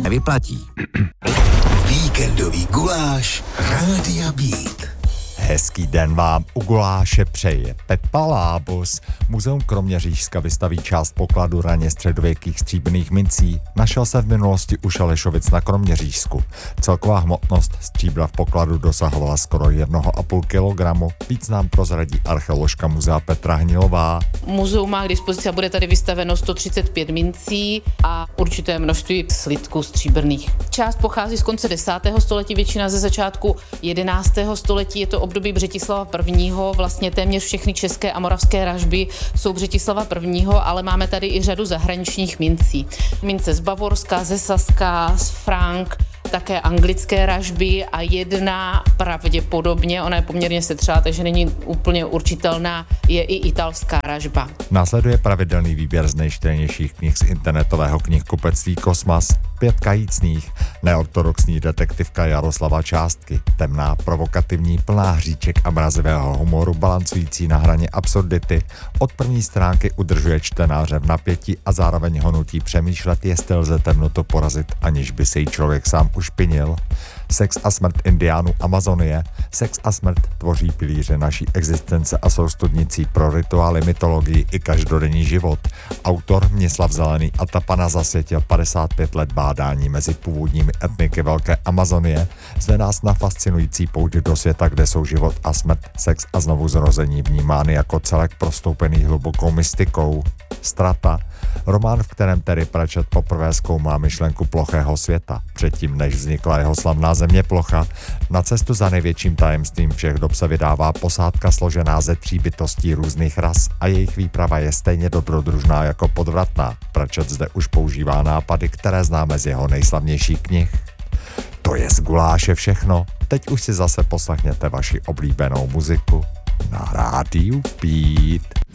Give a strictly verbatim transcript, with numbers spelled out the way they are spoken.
nevyplatí. Víkendový guláš Rádia Beat. Hezký den vám u guláše přeje Pepa Lábus. Muzeum Kroměřížska vystaví část pokladu raně středověkých stříbrných mincí. Našel se v minulosti u Šalešovic na Kroměřížsku. Celková hmotnost stříbra v pokladu dosahovala skoro jednoho a půl kilogramu. Víc nám prozradí archeoložka muzea Petra Hnilová. Muzeum má k dispozici a bude tady vystaveno sto třicet pět mincí a určité množství slitků stříbrných. Část pochází z konce desátého století, většina ze začátku jedenáctého století. Je to období Břetislava prvního. Vlastně téměř všechny české a moravské ražby jsou Břetislava prvního, ale máme tady i řadu zahraničních mincí. Mince z Bavorska, ze Saska, z Frank, také anglické ražby a jedna pravděpodobně, ona je poměrně setřelá, takže není úplně určitelná, je i italská ražba. Následuje pravidelný výběr z nejčtenějších knih z internetového knihkupectví Kosmas. Pět kajícných, neortodoxní detektivka Jaroslava Částky, temná, provokativní, plná hříček a mrazivého humoru, balancující na hraně absurdity, od první stránky udržuje čtenáře v napětí a zároveň ho nutí přemýšlet, jestli lze temnotu porazit, aniž by se jí člověk sám ušpinil. Sex a smrt indiánů Amazonie. Sex a smrt tvoří pilíře naší existence a jsou studnicí pro rituály, mytologii i každodenní život. Autor Mnislav Zelený a Tapana zasvětil padesát pět let bádání mezi původními etniky Velké Amazonie. Zve nás na fascinující pouť do světa, kde jsou život a smrt, sex a znovu zrození vnímány jako celek prostoupený hlubokou mystikou. Strata. Román, v kterém Terry Pratchett poprvé zkoumá myšlenku plochého světa, předtím než vznikla jeho slavná země plocha. Na cestu za největším tajemstvím všech dob se vydává posádka složená ze tří bytostí různých ras a jejich výprava je stejně dobrodružná jako podvratná. Pratchett zde už používá nápady, které známe z jeho nejslavnějších knih. To je z guláše všechno. Teď už si zase poslechněte vaši oblíbenou muziku na Rádiu Beat.